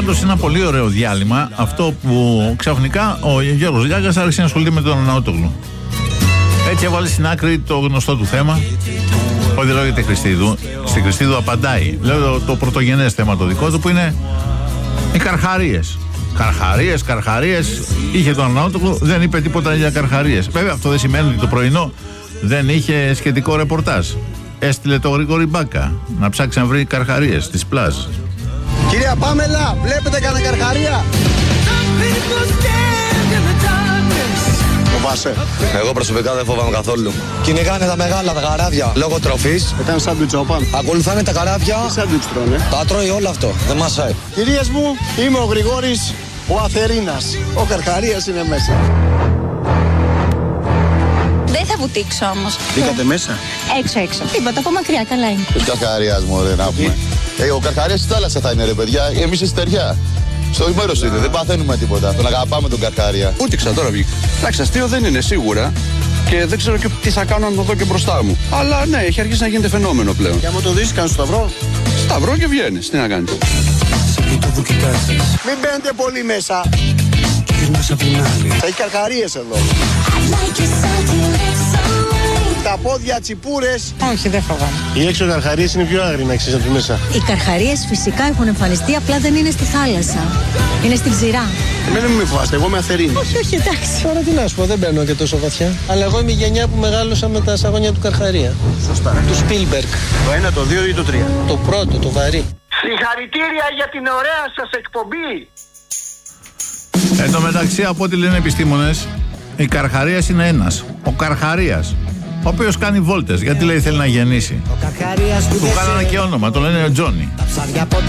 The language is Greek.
πάντως είναι ένα πολύ ωραίο διάλειμμα αυτό που ξαφνικά ο Γιώργος Γκάγκας άρχισε να ασχολείται με τον Αρναούτογλου. Έτσι έβαλε στην άκρη το γνωστό του θέμα. Όχι, δεν λέω για τη Χριστίδου. Στη Χριστίδου απαντάει. Λέω το πρωτογενές θέμα το δικό του που είναι οι καρχαρίες. Καρχαρίες. Είχε τον Αρναούτογλου, δεν είπε τίποτα για καρχαρίες. Βέβαια αυτό δεν σημαίνει ότι το πρωινό δεν είχε σχετικό ρεπορτάζ. Έστειλε το Γρηγόρη Μπάκα να ψάξει να βρει καρχαρίες στις πλάζ. Κυρία Πάμελα, βλέπετε κανένα καρχαρία? Φοβάσαι? Εγώ προσωπικά δεν φοβάμαι καθόλου. Κυνηγάνε τα μεγάλα τα καράβια λόγω τροφής. Ήταν σάντουιτς όπαν. Ακολουθάνε τα καράβια. Τι σάντουιτς τρώνε? Τα τρώει όλο αυτό. Δεν μασάει. Κυρίες μου, είμαι ο Γρηγόρης, ο Αθερίνας. Ο καρχαρίας είναι μέσα. Δεν θα βουτήξω όμως. Μπήκατε μέσα? Έξω. Τίποτα, από μακριά, καλά είναι. Ο καρχαρίας, μωρέ, να πούμε. Ο καρχαρίας στη θάλασσα θα είναι, ρε παιδιά. Εμείς στη στεριά. Στο μέρος είναι, δεν παθαίνουμε τίποτα. Τον αγαπάμε τον καρχαρία. Ούτηξα τώρα βγήκα. Εντάξει, αστείο δεν είναι σίγουρα. Και δεν ξέρω και τι θα κάνω αν το δω και μπροστά μου. Αλλά ναι, έχει αρχίσει να γίνεται φαινόμενο πλέον. Και άμα το δεις, κάνεις σταυρό? Σταυρό και βγαίνεις. Τι να κάνεις? Μην μπαίνετε πολύ μέσα. Θα έχει καρχαρίες εδώ. Τα πόδια τσιπούρες. Όχι, δεν φοβάμαι. Οι έξω καρχαρίες είναι πιο άγριοι να ξέρεις από τη μέσα. Οι καρχαρίες φυσικά έχουν εμφανιστεί, απλά δεν είναι στη θάλασσα. Είναι στην ξηρά. Εμένα μην με φοβάστε, εγώ είμαι Αθερίνης. Όχι, εντάξει. Τώρα τι να σου πω, δεν μπαίνω και τόσο βαθιά. Αλλά εγώ είμαι η γενιά που μεγάλωσα με τα σαγόνια του Καρχαρία. Σωστά. Του Σπίλμπεργκ. Το 1, το 2 ή το 3? Το πρώτο, το βαρύ. Συγχαρητήρια για την ωραία σας εκπομπή. Εν τω μεταξύ, από ό,τι λένε επιστήμονες, η καρχαρίας είναι ένας. Ο καρχαρίας. Ο οποίος κάνει βόλτες, γιατί λέει θέλει να γεννήσει. Του κάνανε και όνομα, το λένε Τζόνι.